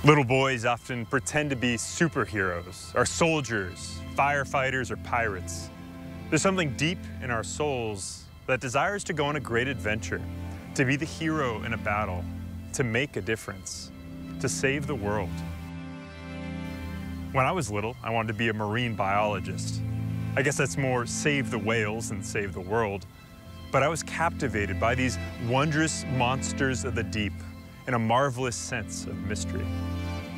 Little boys often pretend to be superheroes, or soldiers, firefighters, or pirates. There's something deep in our souls that desires to go on a great adventure, to be the hero in a battle, to make a difference, to save the world. When I was little, I wanted to be a marine biologist. I guess that's more save the whales than save the world. But I was captivated by these wondrous monsters of the deep and a marvelous sense of mystery.